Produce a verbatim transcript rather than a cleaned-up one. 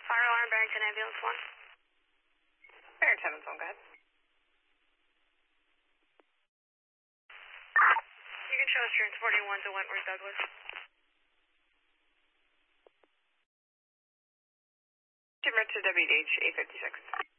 Fire alarm, Barrington Ambulance one. Barrington Ambulance one, go ahead. You can show us transporting one to Wentworth Douglas. Jimmer to W D H eight fifty-six.